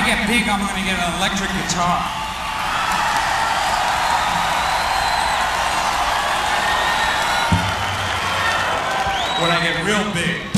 I get big, I'm gonna get an electric guitar. When I get real big,